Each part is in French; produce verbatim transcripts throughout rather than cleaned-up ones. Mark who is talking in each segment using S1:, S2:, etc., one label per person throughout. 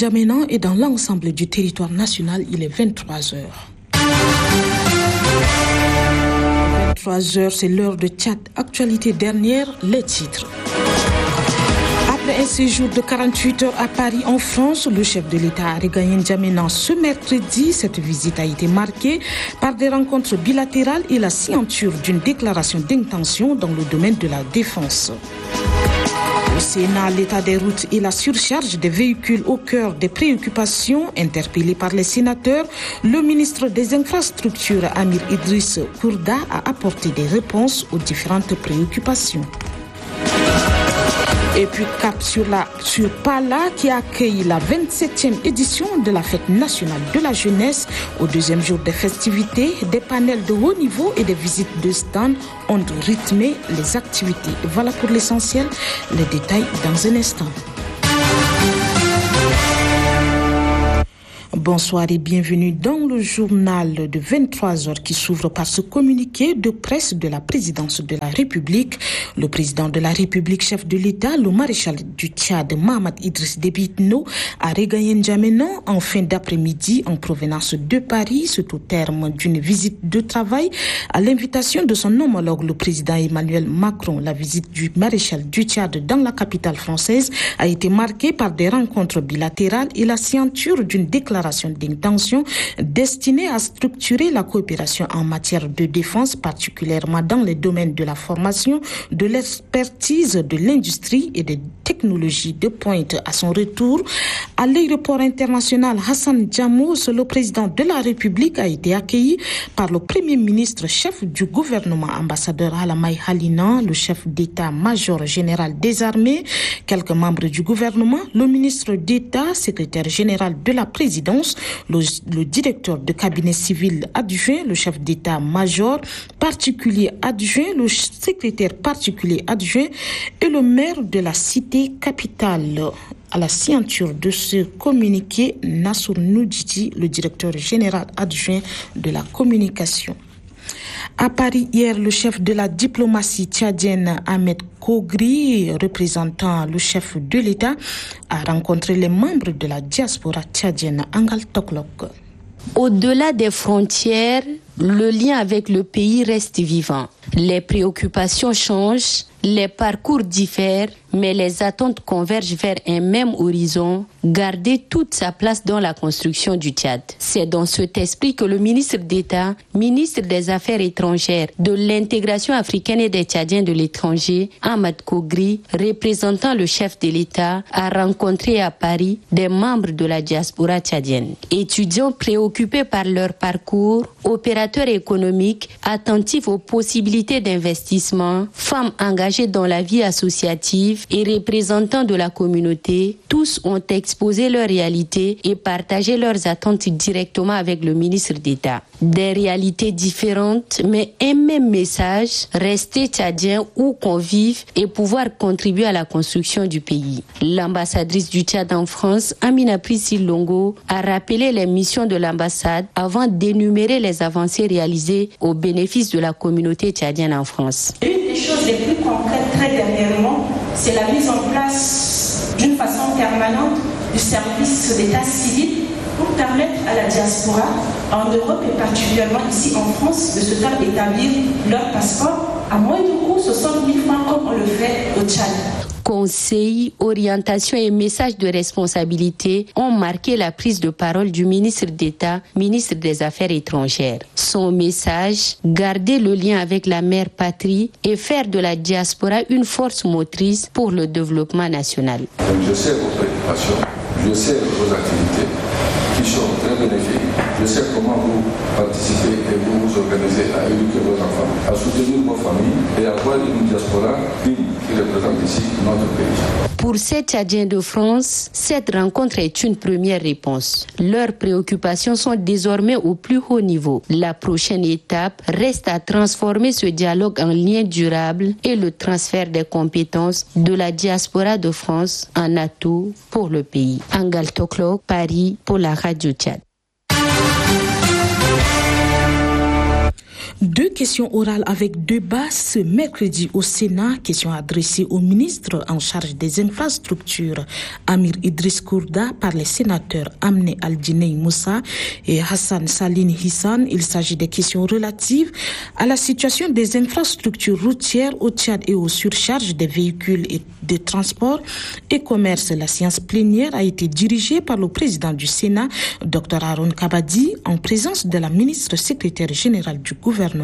S1: N'Djamena et dans l'ensemble du territoire national, il est vingt-trois heures. vingt-trois heures, c'est l'heure de Tchad. Actualité dernière, les titres. Après un séjour de quarante-huit heures à Paris, en France, le chef de l'État a regagné N'Djamena ce mercredi. Cette visite a été marquée par des rencontres bilatérales et la signature d'une déclaration d'intention dans le domaine de la défense. Au Sénat, l'état des routes et la surcharge des véhicules au cœur des préoccupations. Interpellé par les sénateurs, le ministre des Infrastructures, Amir Idriss Kourda, a apporté des réponses aux différentes préoccupations. Et puis cap sur la sur Pala qui accueille la vingt-septième édition de la fête nationale de la jeunesse. Au deuxième jour des festivités, des panels de haut niveau et des visites de stands ont rythmé les activités. Voilà pour l'essentiel, les détails dans un instant. Bonsoir et bienvenue dans le journal de vingt-trois heures qui s'ouvre par ce communiqué de presse de la présidence de la République. Le président de la République, chef de l'État, le maréchal du Tchad, Mahamat Idriss Déby Itno, a regagné N'Djamena en fin d'après-midi en provenance de Paris. C'est au terme d'une visite de travail à l'invitation de son homologue, le président Emmanuel Macron. La visite du maréchal du Tchad dans la capitale française a été marquée par des rencontres bilatérales et la signature d'une déclaration d'intention destinée à structurer la coopération en matière de défense, particulièrement dans les domaines de la formation, de l'expertise, de l'industrie et des technologies de pointe. À son retour à l'aéroport international Hassan Diamous, le président de la République a été accueilli par le premier ministre chef du gouvernement, ambassadeur Alamay Halina, le chef d'état-major général des armées, quelques membres du gouvernement, le ministre d'État, secrétaire général de la présidence, Le, le directeur de cabinet civil adjoint, le chef d'état-major particulier adjoint, le secrétaire particulier adjoint et le maire de la cité capitale. À la signature de ce communiqué, Nassour Noudjiti, le directeur général adjoint de la communication. À Paris, hier, le chef de la diplomatie tchadienne, Ahmed Kogri, représentant le chef de l'État, a rencontré les membres de la diaspora tchadienne Angal Toklok.
S2: Au-delà des frontières, le lien avec le pays reste vivant. Les préoccupations changent, les parcours diffèrent, mais les attentes convergent vers un même horizon, garder toute sa place dans la construction du Tchad. C'est dans cet esprit que le ministre d'État, ministre des Affaires étrangères, de l'intégration africaine et des Tchadiens de l'étranger, Ahmed Kogri, représentant le chef de l'État, a rencontré à Paris des membres de la diaspora tchadienne. Étudiants préoccupés par leur parcours, opérateurs économiques, attentifs aux possibilités d'investissement, femmes engagées dans la vie associative et représentants de la communauté, tous ont exposé leurs réalités et partagé leurs attentes directement avec le ministre d'État. Des réalités différentes, mais un même message, rester tchadien ou convive et pouvoir contribuer à la construction du pays. L'ambassadrice du Tchad en France, Amina Priscille Longo, a rappelé les missions de l'ambassade avant d'énumérer les avancées réalisées au bénéfice de la communauté tchadienne en France.
S3: Une des choses les plus concrètes très dernièrement, c'est la mise en place d'une façon permanente du service d'état civil pour permettre à la diaspora en Europe et particulièrement ici en France de se faire établir leur passeport à moins de coût, soixante mille francs comme on le fait au Tchad.
S2: Conseils, orientations et messages de responsabilité ont marqué la prise de parole du ministre d'État, ministre des Affaires étrangères. Son message, garder le lien avec la mère patrie et faire de la diaspora une force motrice pour le développement national.
S4: Donc je sais vos préoccupations, je sais vos activités qui sont très bénéfiques. Je sais comment vous participez et vous vous organisez à éduquer vos enfants, à soutenir vos familles et à avoir une diaspora digne qui représente ici notre pays.
S2: Pour ces Tchadiens de France, cette rencontre est une première réponse. Leurs préoccupations sont désormais au plus haut niveau. La prochaine étape reste à transformer ce dialogue en lien durable et le transfert des compétences de la diaspora de France en atout pour le pays. Angal Toklok, Paris, pour la Radio Tchad.
S1: Deux questions orales avec débat ce mercredi au Sénat. Questions adressées au ministre en charge des infrastructures, Amir Idriss Kourda, par les sénateurs Amne Aldinei Moussa et Hassan Saline Hissan. Il s'agit des questions relatives à la situation des infrastructures routières au Tchad et aux surcharges des véhicules et de transport et commerce. La séance plénière a été dirigée par le président du Sénat, Dr Haroun Kabadi, en présence de la ministre secrétaire générale du gouvernement.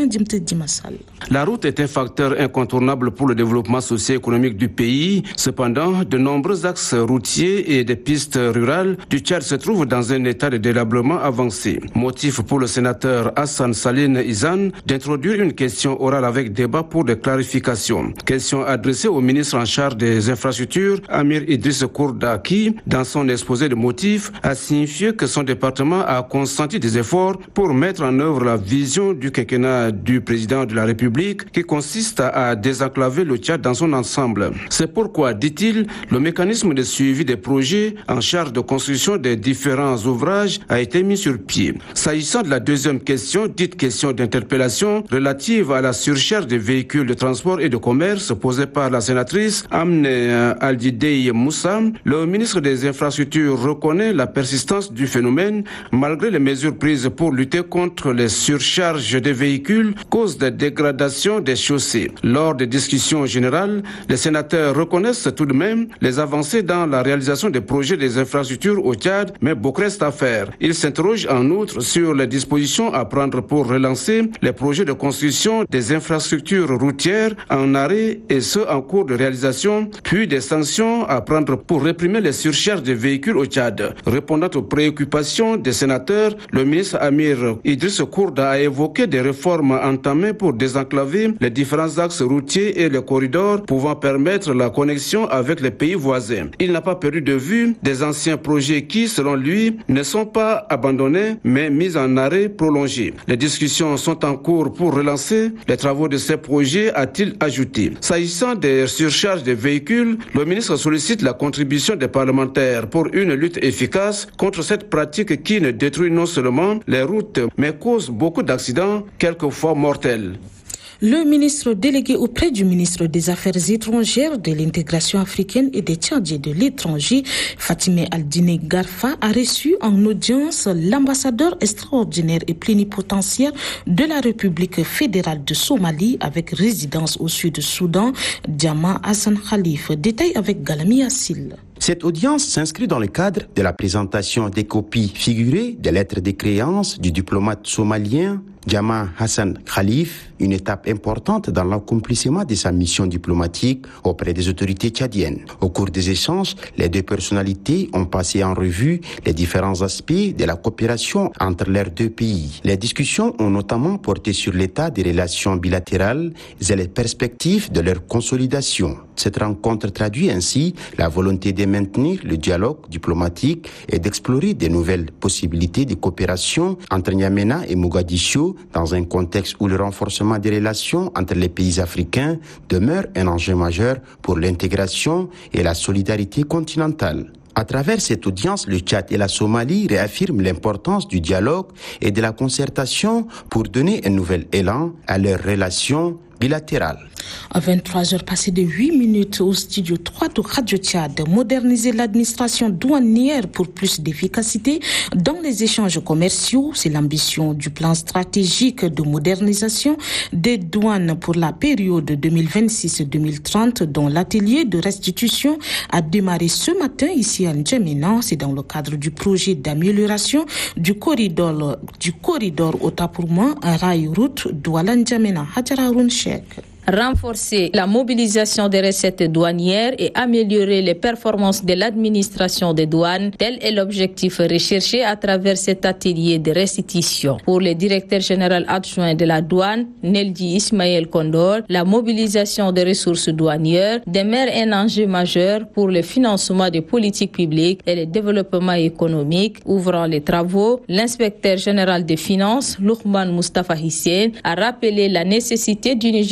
S5: La route est un facteur incontournable pour le développement socio-économique du pays. Cependant, de nombreux axes routiers et des pistes rurales du Tchad se trouvent dans un état de délabrement avancé. Motif pour le sénateur Hassan Saline Hissan d'introduire une question orale avec débat pour des clarifications. Question adressée au ministre en charge des infrastructures, Amir Idriss Kourda, qui, dans son exposé de motifs, a signifié que son département a consenti des efforts pour mettre en œuvre la vision du quinquennat du président de la République qui consiste à désenclaver le Tchad dans son ensemble. C'est pourquoi, dit-il, le mécanisme de suivi des projets en charge de construction des différents ouvrages a été mis sur pied. S'agissant de la deuxième question, dite question d'interpellation relative à la surcharge des véhicules de transport et de commerce posée par la sénatrice Amne Aldinei Moussa, le ministre des Infrastructures reconnaît la persistance du phénomène malgré les mesures prises pour lutter contre les surcharges des véhicules cause de dégradation des chaussées. Lors des discussions générales, les sénateurs reconnaissent tout de même les avancées dans la réalisation des projets des infrastructures au Tchad, mais beaucoup reste à faire. Ils s'interrogent en outre sur les dispositions à prendre pour relancer les projets de construction des infrastructures routières en arrêt et ceux en cours de réalisation, puis des sanctions à prendre pour réprimer les surcharges des véhicules au Tchad. Répondant aux préoccupations des sénateurs, le ministre Amir Idriss Kourda a évoqué des réformes entamées pour désenclaver les différents axes routiers et les corridors pouvant permettre la connexion avec les pays voisins. Il n'a pas perdu de vue des anciens projets qui, selon lui, ne sont pas abandonnés mais mis en arrêt prolongé. Les discussions sont en cours pour relancer les travaux de ces projets, a-t-il ajouté. S'agissant des surcharges des véhicules, le ministre sollicite la contribution des parlementaires pour une lutte efficace contre cette pratique qui ne détruit non seulement les routes mais cause beaucoup d'accidents, quelquefois mortels.
S1: Le ministre délégué auprès du ministre des Affaires étrangères, de l'intégration africaine et des Tchadiens de l'étranger, Fatimé Aldinei Garfa, a reçu en audience l'ambassadeur extraordinaire et plénipotentiaire de la République fédérale de Somalie avec résidence au sud-Soudan, Diama Hassan Khalif. Détail avec Galami Assil.
S6: Cette audience s'inscrit dans le cadre de la présentation des copies figurées des lettres de créance du diplomate somalien Diama Hassan Khalif, une étape importante dans l'accomplissement de sa mission diplomatique auprès des autorités tchadiennes. Au cours des échanges, les deux personnalités ont passé en revue les différents aspects de la coopération entre leurs deux pays. Les discussions ont notamment porté sur l'état des relations bilatérales et les perspectives de leur consolidation. Cette rencontre traduit ainsi la volonté de maintenir le dialogue diplomatique et d'explorer de nouvelles possibilités de coopération entre N'Djamena et Mogadiscio dans un contexte où le renforcement des relations entre les pays africains demeure un enjeu majeur pour l'intégration et la solidarité continentale. À travers cette audience, le Tchad et la Somalie réaffirment l'importance du dialogue et de la concertation pour donner un nouvel élan à leurs relations bilatérales.
S1: À vingt-trois heures passées de huit minutes au studio trois de Radio Tchad, moderniser l'administration douanière pour plus d'efficacité dans les échanges commerciaux, c'est l'ambition du plan stratégique de modernisation des douanes pour la période deux mille vingt-six deux mille trente dont l'atelier de restitution a démarré ce matin ici à N'Djamena. C'est dans le cadre du projet d'amélioration du corridor du corridor Otapourma, un rail route Douala N'Djamena. Hadjara Haroun Cheikh.
S7: Renforcer la mobilisation des recettes douanières et améliorer les performances de l'administration des douanes, tel est l'objectif recherché à travers cet atelier de restitution. Pour le directeur général adjoint de la douane, Neldi Ismaël Kondor, la mobilisation des ressources douanières demeure un enjeu majeur pour le financement des politiques publiques et le développement économique. Ouvrant les travaux, l'inspecteur général des finances, Luqman Mustafa Hissène, a rappelé la nécessité d'une gestion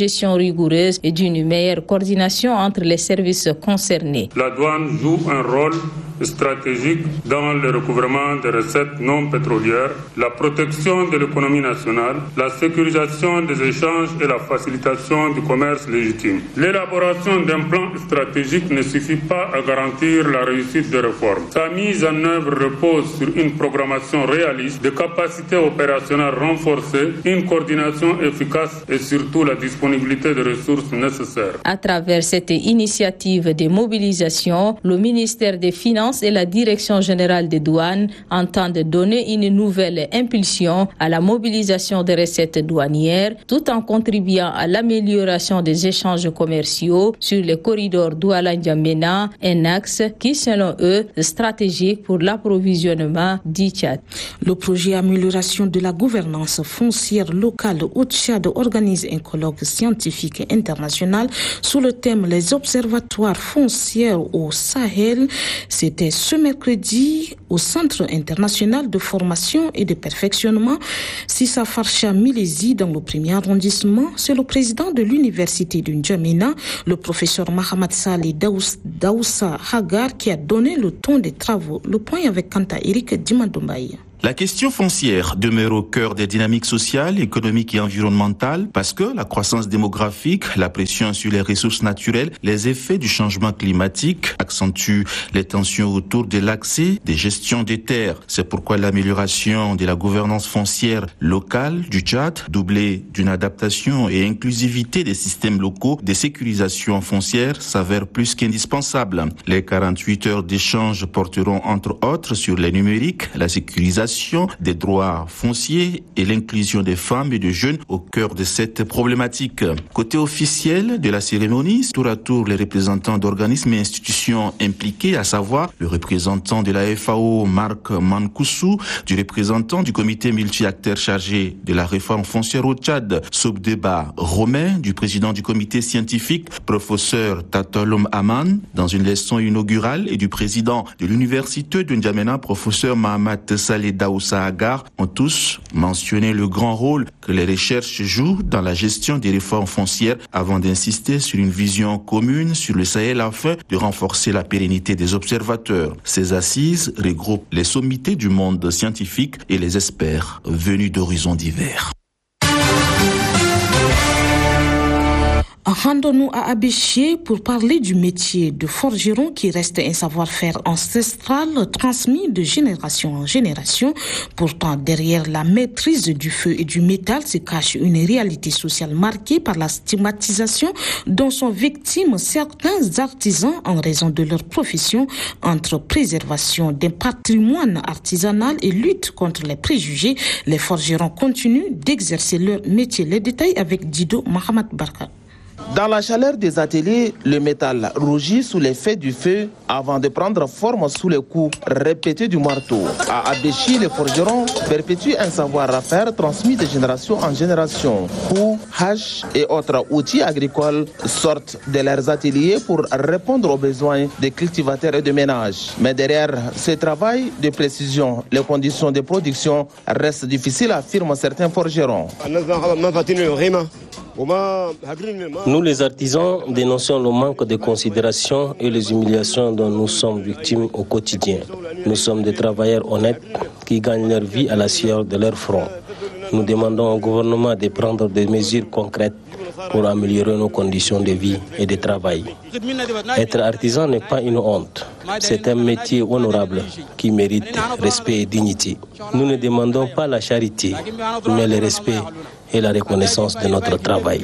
S7: rigoureuse et d'une meilleure coordination entre les services concernés.
S8: La douane joue un rôle stratégique dans le recouvrement des recettes non pétrolières, la protection de l'économie nationale, la sécurisation des échanges et la facilitation du commerce légitime. L'élaboration d'un plan stratégique ne suffit pas à garantir la réussite des réformes. Sa mise en œuvre repose sur une programmation réaliste, des capacités opérationnelles renforcées, une coordination efficace et surtout la disponibilité des ressources nécessaires.
S7: À travers cette initiative de mobilisation, le ministère des Finances et la Direction générale des douanes entendent donner une nouvelle impulsion à la mobilisation des recettes douanières tout en contribuant à l'amélioration des échanges commerciaux sur les corridors Douala-N'Djamena, un axe qui, selon eux, est stratégique pour l'approvisionnement du Tchad.
S1: Le projet Amélioration de la gouvernance foncière locale au Tchad organise un colloque scientifique international sous le thème Les observatoires foncières au Sahel. C'était ce mercredi au Centre international de formation et de perfectionnement Sissa Farsha Milezi dans le premier arrondissement. C'est le président de l'université de N'Djamena, le professeur Mahamad Saleh Daoussa Hagar, qui a donné le ton des travaux. Le point avec Kanta Eric Dimandombaye.
S9: La question foncière demeure au cœur des dynamiques sociales, économiques et environnementales parce que la croissance démographique, la pression sur les ressources naturelles, les effets du changement climatique accentuent les tensions autour de l'accès des gestions des terres. C'est pourquoi l'amélioration de la gouvernance foncière locale du Tchad, doublée d'une adaptation et inclusivité des systèmes locaux de sécurisation foncière, s'avère plus qu'indispensable. Les quarante-huit heures d'échange porteront entre autres sur les numériques, la sécurisation des droits fonciers et l'inclusion des femmes et des jeunes au cœur de cette problématique. Côté officiel de la cérémonie, tour à tour les représentants d'organismes et institutions impliqués, à savoir le représentant de la F A O, Marc Mankoussou, du représentant du comité multi-acteurs chargé de la réforme foncière au Tchad, Sobdeba Romain, du président du comité scientifique, professeur Tatolom Aman, dans une leçon inaugurale, et du président de l'université de N'Djamena, professeur Mahamad Saleh Daoussa Hagar, ont tous mentionné le grand rôle que les recherches jouent dans la gestion des réformes foncières avant d'insister sur une vision commune sur le Sahel afin de renforcer la pérennité des observateurs. Ces assises regroupent les sommités du monde scientifique et les experts venus d'horizons divers.
S1: Rendons-nous à Abéché pour parler du métier de forgeron qui reste un savoir-faire ancestral transmis de génération en génération. Pourtant, derrière la maîtrise du feu et du métal se cache une réalité sociale marquée par la stigmatisation dont sont victimes certains artisans en raison de leur profession. Entre préservation d'un patrimoine artisanal et lutte contre les préjugés, les forgerons continuent d'exercer leur métier. Les détails avec Dido Mohamed Barka.
S10: Dans la chaleur des ateliers, le métal rougit sous l'effet du feu avant de prendre forme sous les coups répétés du marteau. À Abéchi, les forgerons perpétuent un savoir-faire transmis de génération en génération. Coups, haches et autres outils agricoles sortent de leurs ateliers pour répondre aux besoins des cultivateurs et de ménages. Mais derrière ce travail de précision, les conditions de production restent difficiles, affirment certains forgerons.
S11: Nous, les artisans, dénonçons le manque de considération et les humiliations dont nous sommes victimes au quotidien. Nous sommes des travailleurs honnêtes qui gagnent leur vie à la sueur de leur front. Nous demandons au gouvernement de prendre des mesures concrètes pour améliorer nos conditions de vie et de travail. Être artisan n'est pas une honte. C'est un métier honorable qui mérite respect et dignité. Nous ne demandons pas la charité, mais le respect et la reconnaissance de notre travail.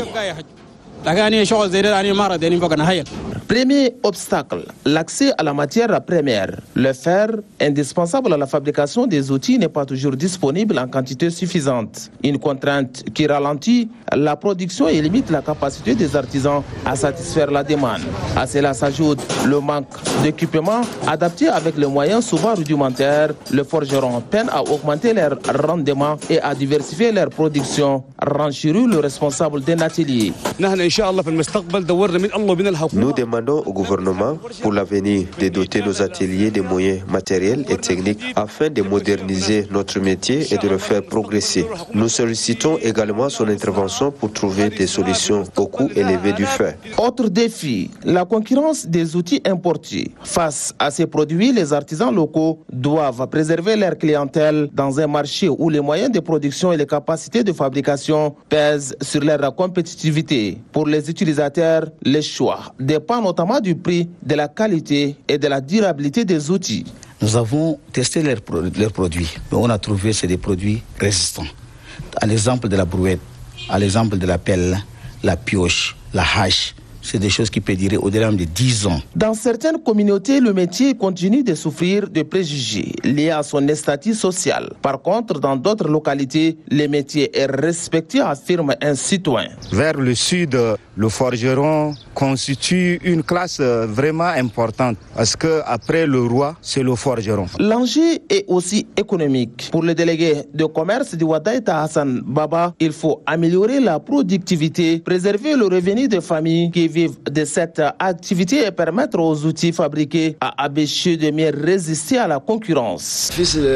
S10: Premier obstacle, l'accès à la matière première. Le fer, indispensable à la fabrication des outils, n'est pas toujours disponible en quantité suffisante. Une contrainte qui ralentit la production et limite la capacité des artisans à satisfaire la demande. À cela s'ajoute le manque d'équipement adapté avec les moyens souvent rudimentaires. Les forgerons peinent à augmenter leur rendement et à diversifier leur production. Ranchiru, le responsable d'un atelier.
S12: Nous demandons demandons au gouvernement pour l'avenir de doter nos ateliers de moyens matériels et techniques afin de moderniser notre métier et de le faire progresser. Nous sollicitons également son intervention pour trouver des solutions au coût élevé du fer.
S10: Autre défi, la concurrence des outils importés. Face à ces produits, les artisans locaux doivent préserver leur clientèle dans un marché où les moyens de production et les capacités de fabrication pèsent sur leur compétitivité. Pour les utilisateurs, les choix dépendent notamment du prix, de la qualité et de la durabilité des outils.
S13: Nous avons testé leurs, leurs produits, mais on a trouvé que c'est des produits résistants. À l'exemple de la brouette, à l'exemple de la pelle, la pioche, la hache, c'est des choses qui peuvent durer au-delà de dix ans.
S10: Dans certaines communautés, le métier continue de souffrir de préjugés liés à son statut social. Par contre, dans d'autres localités, le métier est respecté, affirme un citoyen.
S14: Vers le sud, le forgeron constitue une classe vraiment importante parce qu'après le roi, c'est le forgeron.
S10: L'enjeu est aussi économique. Pour le délégué de commerce du Wadaïta Hassan Baba, il faut améliorer la productivité, préserver le revenu des familles qui vivent de cette activité et permettre aux outils fabriqués à Abéché de mieux résister à la concurrence.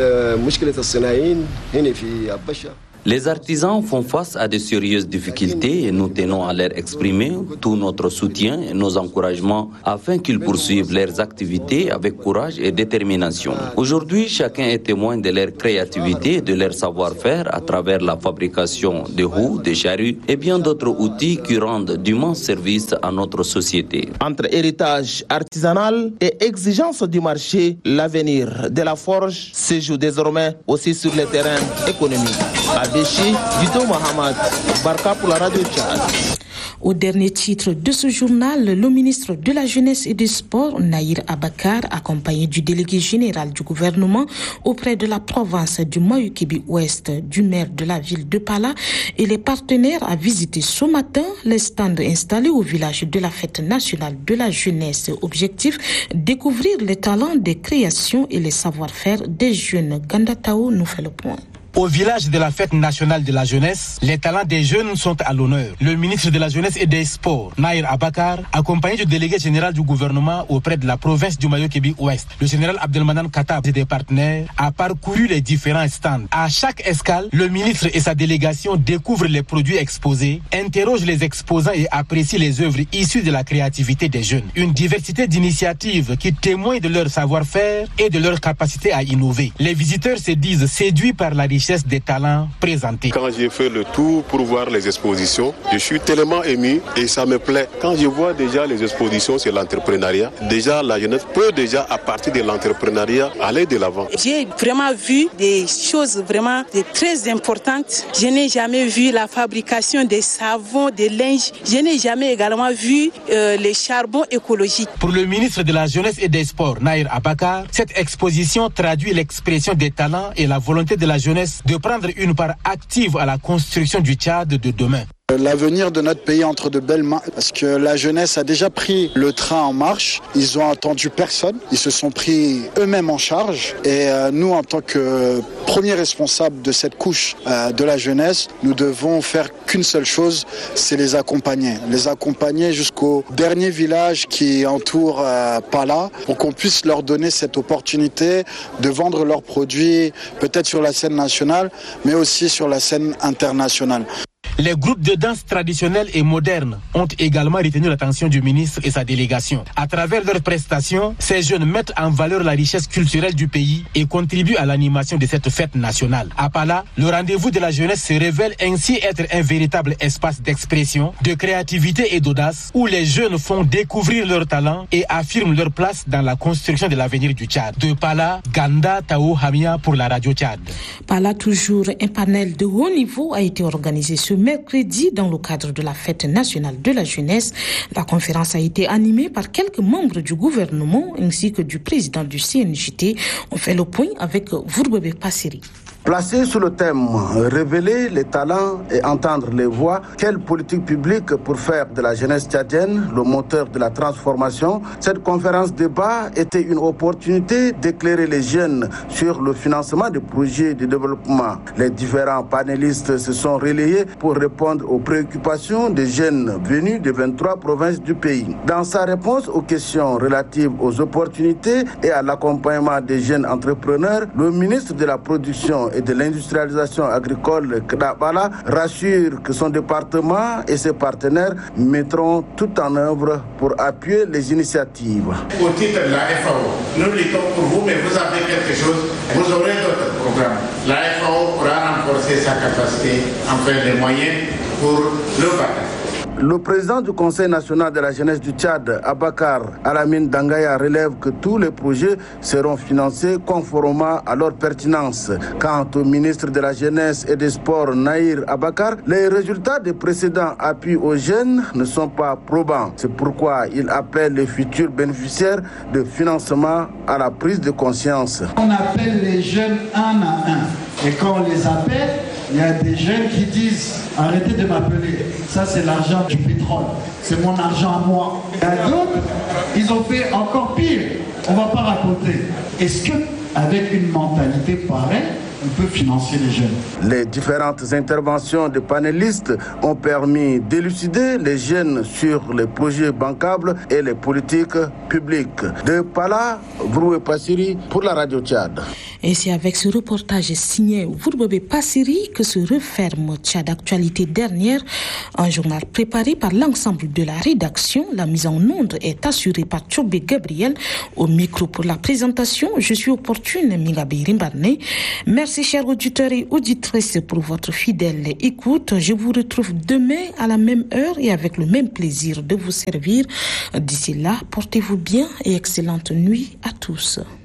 S15: Les artisans font face à de sérieuses difficultés et nous tenons à leur exprimer tout notre soutien et nos encouragements afin qu'ils poursuivent leurs activités avec courage et détermination. Aujourd'hui, chacun est témoin de leur créativité et de leur savoir-faire à travers la fabrication de roues, de charrues et bien d'autres outils qui rendent d'immenses services à notre société.
S10: Entre héritage artisanal et exigence du marché, l'avenir de la forge se joue désormais aussi sur le terrain économique. Abéché, Dito Mohamed, Barka pour la radio Tchad.
S1: Au dernier titre de ce journal, le ministre de la Jeunesse et des Sports, Nahir Abakar, accompagné du délégué général du gouvernement auprès de la province du Mayukébi-Ouest, du maire de la ville de Pala et les partenaires, a visité ce matin les stands installés au village de la fête nationale de la jeunesse. Objectif, découvrir les talents des créations et les savoir-faire des jeunes. Gandatao nous fait le point.
S16: Au village de la fête nationale de la jeunesse, les talents des jeunes sont à l'honneur. Le ministre de la Jeunesse et des Sports, Nahir Abakar, accompagné du délégué général du gouvernement auprès de la province du Mayukébi-Ouest, le général Abdelmanan Katab et des partenaires, a parcouru les différents stands. À chaque escale, le ministre et sa délégation découvrent les produits exposés, interrogent les exposants et apprécient les œuvres issues de la créativité des jeunes. Une diversité d'initiatives qui témoignent de leur savoir-faire et de leur capacité à innover. Les visiteurs se disent séduits par la richesse des talents présentés.
S17: Quand j'ai fait le tour pour voir les expositions, je suis tellement ému et ça me plaît. Quand je vois déjà les expositions sur l'entrepreneuriat, déjà la jeunesse peut déjà à partir de l'entrepreneuriat aller de l'avant.
S18: J'ai vraiment vu des choses vraiment des très importantes. Je n'ai jamais vu la fabrication des savons, des linges. Je n'ai jamais également vu euh, les charbons écologiques.
S16: Pour le ministre de la Jeunesse et des Sports, Nahir Abakar, cette exposition traduit l'expression des talents et la volonté de la jeunesse de prendre une part active à la construction du Tchad de demain.
S19: L'avenir de notre pays entre de belles mains, parce que la jeunesse a déjà pris le train en marche, ils ont attendu personne, ils se sont pris eux-mêmes en charge et euh, nous en tant que premiers responsables de cette couche euh, de la jeunesse, nous devons faire qu'une seule chose, c'est les accompagner, les accompagner jusqu'au dernier village qui entoure euh, Pala pour qu'on puisse leur donner cette opportunité de vendre leurs produits peut-être sur la scène nationale mais aussi sur la scène internationale.
S16: Les groupes de danse traditionnels et modernes ont également retenu l'attention du ministre et sa délégation. À travers leurs prestations, ces jeunes mettent en valeur la richesse culturelle du pays et contribuent à l'animation de cette fête nationale. À Pala, le rendez-vous de la jeunesse se révèle ainsi être un véritable espace d'expression, de créativité et d'audace où les jeunes font découvrir leurs talents et affirment leur place dans la construction de l'avenir du Tchad. De Pala, Ganda Tao Hamia pour la radio Tchad.
S1: Pala, toujours un panel de haut niveau a été organisé ce mercredi dans le cadre de la fête nationale de la jeunesse. La conférence a été animée par quelques membres du gouvernement ainsi que du président du C N J T. On fait le point avec Vourbebe Passeri.
S20: Placé sous le thème « Révéler les talents et entendre les voix », quelle politique publique pour faire de la jeunesse tchadienne le moteur de la transformation? Cette conférence débat était une opportunité d'éclairer les jeunes sur le financement des projets de développement. Les différents panélistes se sont relayés pour répondre aux préoccupations des jeunes venus des vingt-trois provinces du pays. Dans sa réponse aux questions relatives aux opportunités et à l'accompagnement des jeunes entrepreneurs, le ministre de la Production et de l'Industrialisation agricole, Kdabala, rassure que son département et ses partenaires mettront tout en œuvre pour appuyer les initiatives.
S21: Au titre de la F A O, nous luttons pour vous, mais vous avez quelque chose, vous aurez d'autres programmes. La F A O pourra renforcer sa capacité, enfin les moyens pour le battre.
S20: Le président du Conseil national de la jeunesse du Tchad, Abakar Alamine Dangaya, relève que tous les projets seront financés conformément à leur pertinence. Quant au ministre de la Jeunesse et des Sports, Naïr Abakar, les résultats des précédents appuis aux jeunes ne sont pas probants. C'est pourquoi il appelle les futurs bénéficiaires de financement à la prise de conscience.
S22: On appelle les jeunes un à un. Et quand on les appelle, il y a des jeunes qui disent « Arrêtez de m'appeler, ça c'est l'argent du pétrole, c'est mon argent à moi ». Il y a d'autres, ils ont fait encore pire, on ne va pas raconter. Est-ce qu'avec une mentalité pareille, on peut financer les jeunes?
S20: Les différentes interventions des panélistes ont permis d'élucider les jeunes sur les projets bancables et les politiques publiques. De Pala, Vroué Passiri pour la Radio Tchad.
S1: Et c'est avec ce reportage signé Vroué Passiri que se referme Tchad Actualité dernière, un journal préparé par l'ensemble de la rédaction. La mise en onde est assurée par Tchobé Gabriel. Au micro pour la présentation, je suis opportune, Mingabi Rimbarné. Merci chers auditeurs et auditrices pour votre fidèle écoute. Je vous retrouve demain à la même heure et avec le même plaisir de vous servir. D'ici là, portez-vous bien et excellente nuit à tous.